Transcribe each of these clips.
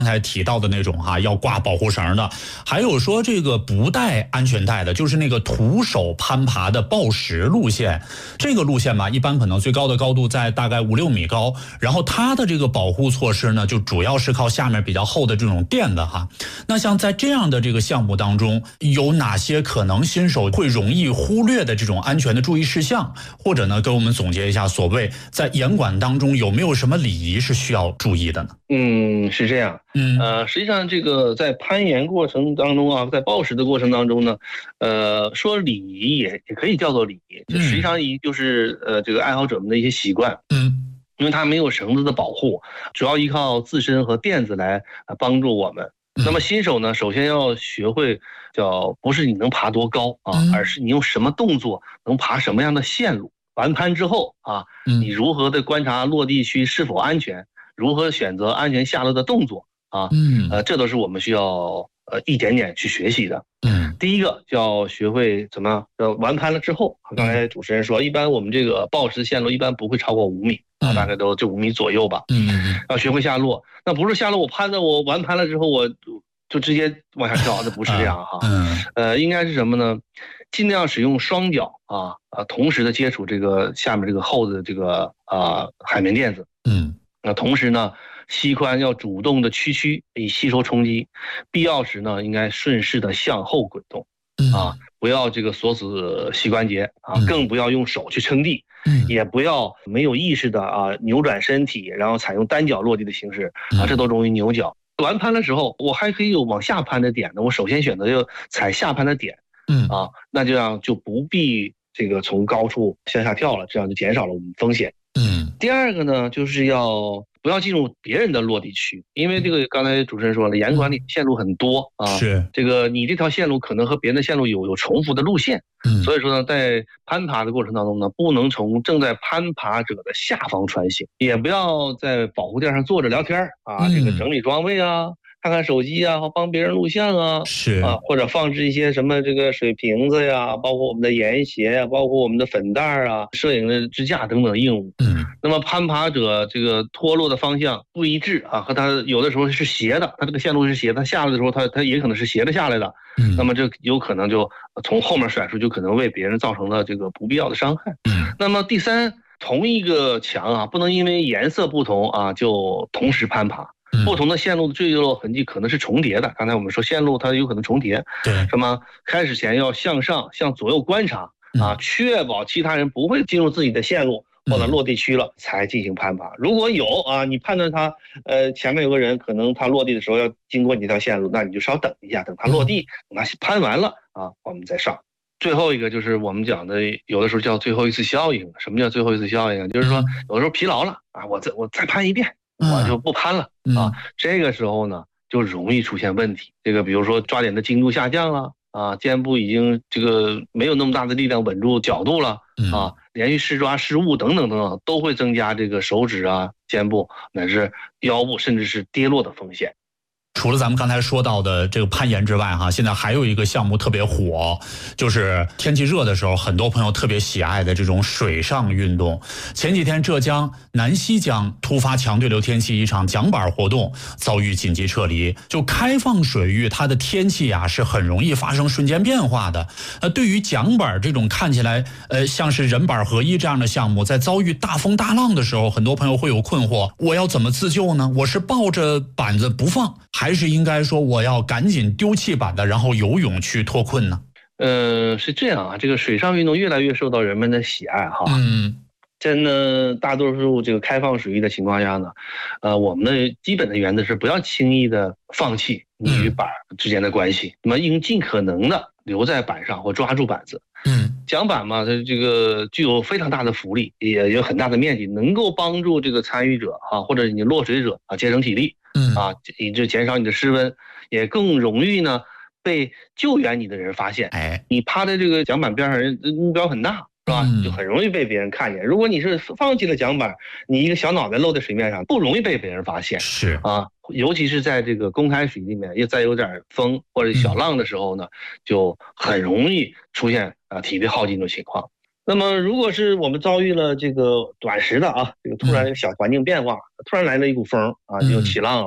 刚才提到的那种要挂保护绳的，还有说这个不带安全带的，就是那个徒手攀爬的抱石路线。这个路线吧，一般可能最高的高度在大概5-6米高，然后它的这个保护措施呢，就主要是靠下面比较厚的这种垫子那像在这样的这个项目当中，有哪些可能新手会容易忽略的这种安全的注意事项？或者呢，给我们总结一下，所谓在严管当中有没有什么礼仪是需要注意的呢？ 是这样。实际上这个在攀岩过程当中在抱石的过程当中呢，说礼仪也可以叫做礼仪，实际上就是这个爱好者们的一些习惯。因为它没有绳子的保护，主要依靠自身和垫子来帮助我们。那么新手呢，首先要学会不是你能爬多高而是你用什么动作能爬什么样的线路。完攀之后你如何的观察落地区是否安全，如何选择安全下落的动作这都是我们需要一点点去学习的。第一个就要学会怎么完攀了之后，刚才主持人说，一般我们这个抱石线路一般不会超过5米大概都就5米左右吧。要学会下落，那不是下落我完攀了之后我就直接往下跳，那不是这样应该是什么呢？尽量使用双脚同时的接触这个下面这个厚的这个海绵垫子。那同时呢，膝髋要主动的屈以吸收冲击，必要时呢应该顺势的向后滚动不要这个锁死膝关节更不要用手去撑地，也不要没有意识的扭转身体，然后采用单脚落地的形式这都容易扭脚。完攀的时候，我还可以有往下攀的点呢，我首先选择就踩下攀的点那这样就不必这个从高处向下跳了，这样就减少了我们风险。第二个呢，就是不要进入别人的落地区，因为这个刚才主持人说了，严管理线路很多是这个你这条线路可能和别人的线路有重复的路线，所以说呢，在攀爬的过程当中呢，不能从正在攀爬者的下方穿行，也不要在保护垫上坐着聊天这个整理装备看看手机或帮别人录像是或者放置一些什么这个水瓶子包括我们的岩鞋包括我们的粉袋摄影的支架等等硬物。那么攀爬者这个脱落的方向不一致和他有的时候是斜的，他这个线路是斜的，他下来的时候他也可能是斜的下来的。那么这有可能就从后面甩出，就可能为别人造成了这个不必要的伤害。那么第三，同一个墙不能因为颜色不同就同时攀爬。不同的线路的坠落痕迹可能是重叠的，刚才我们说线路它有可能重叠， 对， 什么开始前要向上向左右观察确保其他人不会进入自己的线路或者落地区了才进行攀爬。如果有你判断他前面有个人可能他落地的时候要经过你这条线路，那你就稍等一下，等他落地，等他攀完了我们再上。最后一个就是我们讲的有的时候叫最后一次效应。什么叫最后一次效应？就是说有的时候疲劳了我再攀一遍，我就不攀了这个时候呢就容易出现问题。这个比如说抓点的精度下降了肩部已经这个没有那么大的力量稳住角度了连续失抓失误等等等等，都会增加这个手指肩部乃至腰部甚至是跌落的风险。 除了咱们刚才说到的这个攀岩之外现在还有一个项目特别火，就是天气热的时候很多朋友特别喜爱的这种水上运动。前几天浙江南溪江突发强对流天气，一场桨板活动遭遇紧急撤离。就开放水域它的天气是很容易发生瞬间变化的。对于桨板这种看起来像是人板合一这样的项目，在遭遇大风大浪的时候，很多朋友会有困惑，我要怎么自救呢？我是抱着板子不放，还是应该说我要赶紧丢弃板的，然后游泳去脱困呢？ 是这样这个水上运动越来越受到人们的喜爱真的大多数这个开放水域的情况下呢，我们的基本的原则是不要轻易的放弃你与板之间的关系，那么应尽可能的留在板上或抓住板子。桨板嘛，它这个具有非常大的浮力，也有很大的面积，能够帮助这个参与者或者你落水者节省体力以致减少你的失温，也更容易呢被救援你的人发现。你趴在这个桨板边上，目标很大是吧？就很容易被别人看见。如果你是放弃了桨板，你一个小脑袋露在水面上，不容易被别人发现。 是尤其是在这个公开水里面，又再有点风或者小浪的时候呢，就很容易出现体力耗尽的情况。那么如果是我们遭遇了这个短时的这个突然小环境变化，突然来了一股风就起浪了，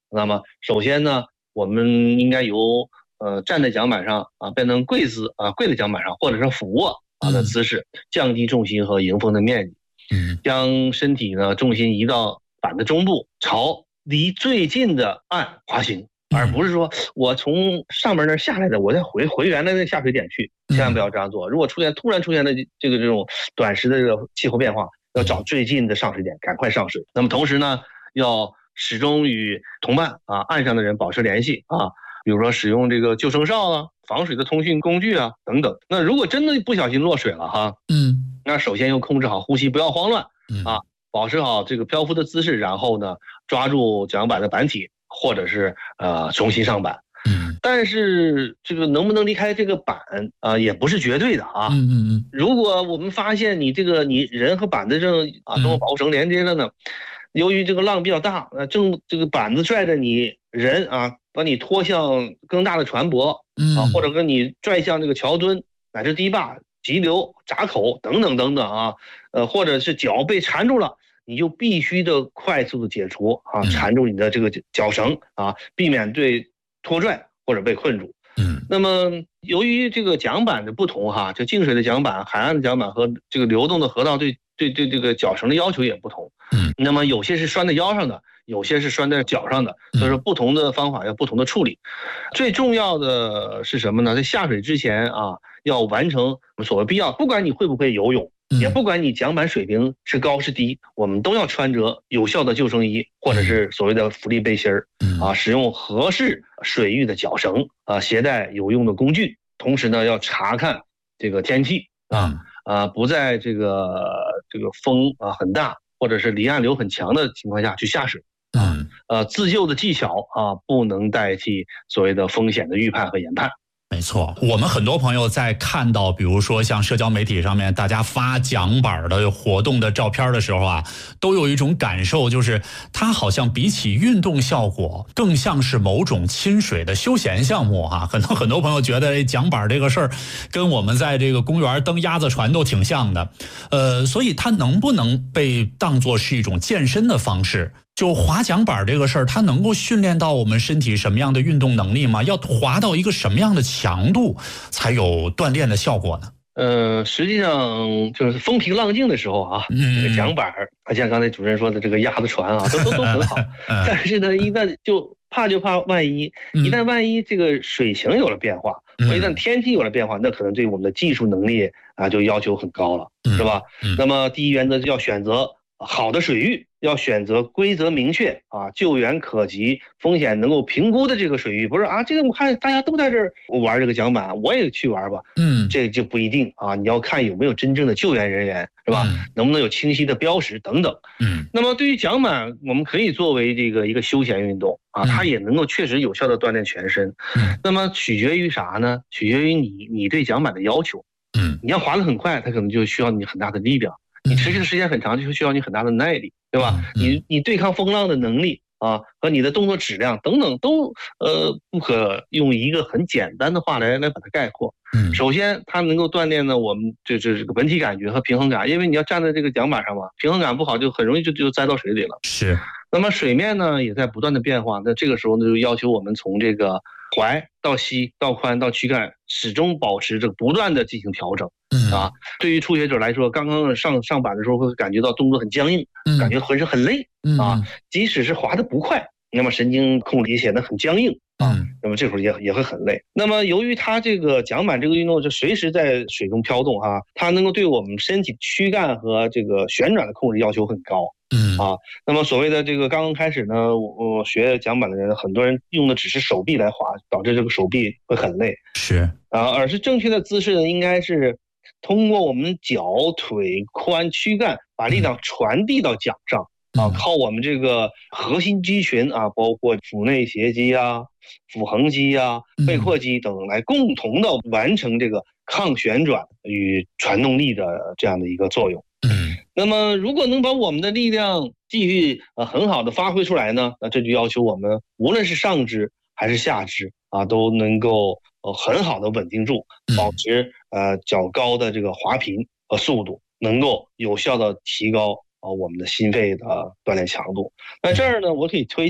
那么首先呢，我们应该由站在桨板上啊变成跪姿啊，跪在桨板上，或者是俯卧的姿势，降低重心和迎风的面积。将身体呢重心移到板的中部，朝离最近的岸滑行，而不是说我从上面那下来的，我再回原来的下水点去，千万不要这样做。如果突然出现的这种短时的这个气候变化，要找最近的上水点，赶快上水。那么同时呢，要始终与同伴啊岸上的人保持联系啊，比如说使用这个救生哨啊、防水的通讯工具啊等等。那如果真的不小心落水了哈，那首先要控制好呼吸，不要慌乱啊，保持好这个漂浮的姿势，然后呢抓住桨板的板体，或者是重新上板。但是这个能不能离开这个板啊，也不是绝对的啊。如果我们发现你人和板子正通过保护绳连接了呢，由于这个浪比较大，正这个板子拽着你人啊，把你拖向更大的船舶啊，或者跟你拽向这个桥墩乃至堤坝、急流、闸口等等等等啊，或者是脚被缠住了，你就必须的快速的解除啊，缠住你的这个脚绳啊，避免对拖拽或者被困住。那么由于这个桨板的不同哈，就静水的桨板、海岸的桨板和这个流动的河道对这个脚绳的要求也不同。那么有些是拴在腰上的，有些是拴在脚上的，所以说不同的方法要不同的处理。最重要的是什么呢？在下水之前啊，要完成所谓必要，不管你会不会游泳，也不管你桨板水平是高是低，我们都要穿着有效的救生衣，或者是所谓的浮力背心啊，使用合适水域的脚绳啊，携带有用的工具，同时呢要查看这个天气不在这个风很大或者是离岸流很强的情况下去下水自救的技巧不能代替所谓的风险的预判和研判。 没错，我们很多朋友在看到比如说像社交媒体上面大家发桨板的活动的照片的时候啊，都有一种感受，就是它好像比起运动效果更像是某种亲水的休闲项目哈。很多朋友觉得桨板这个事儿跟我们在这个公园蹬鸭子船都挺像的，所以它能不能被当作是一种健身的方式？就滑桨板这个事儿，它能够训练到我们身体什么样的运动能力吗？要滑到一个什么样的强度才有锻炼的效果呢？实际上就是风平浪静的时候啊，这个桨板像刚才主持人说的这个鸭子船啊，都很好。但是呢，一旦就怕万一这个水情有了变化，或一旦天气有了变化，那可能对我们的技术能力就要求很高了，是吧？那么第一原则就要选择好的水域，要选择规则明确救援可及、风险能够评估的这个水域，不是这个我看大家都在这儿玩这个桨板，我也去玩吧。这就不一定你要看有没有真正的救援人员，是吧？能不能有清晰的标识等等。那么对于桨板，我们可以作为这个一个休闲运动它也能够确实有效的锻炼全身。那么取决于啥呢？取决于你对桨板的要求。你要滑得很快，它可能就需要你很大的力量。你持续的时间很长，就需要你很大的耐力，对吧？你对抗风浪的能力和你的动作质量等等都不可用一个很简单的话来把它概括。首先它能够锻炼呢我们这个本体感觉和平衡感，因为你要站在这个桨板上嘛，平衡感不好就很容易就栽到水里了。 是。 那么水面呢也在不断的变化，那这个时候呢就要求我们从这个踝到膝到髋到躯干始终保持着不断的进行调整。对于初学者来说，刚刚上板的时候会感觉到动作很僵硬，感觉浑身很累即使是滑得不快，那么神经控制也显得很僵硬那么这会儿也会很累。那么由于它这个桨板这个运动就随时在水中飘动它能够对我们身体躯干和这个旋转的控制要求很高那么所谓的这个刚刚开始呢，我学桨板的人，很多人用的只是手臂来滑，导致这个手臂会很累。 是而是正确的姿势呢，应该是通过我们脚、腿、髋、躯干把力量传递到桨上靠我们这个核心肌群包括腹内斜肌腹横肌背阔肌等来共同的完成这个抗旋转与传动力的这样的一个作用。那么如果能把我们的力量继续很好的发挥出来呢，那这就要求我们无论是上肢还是下肢都能够很好的稳定住，保持较高的这个滑频和速度，能够有效的提高我们的心肺的锻炼强度。那这儿呢，我可以推荐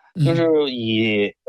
就是以